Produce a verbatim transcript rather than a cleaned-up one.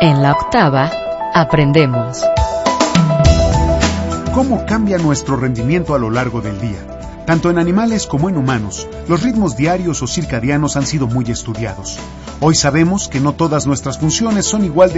En la octava, aprendemos. ¿Cómo cambia nuestro rendimiento a lo largo del día? Tanto en animales como en humanos, los ritmos diarios o circadianos han sido muy estudiados. Hoy sabemos que no todas nuestras funciones son igual de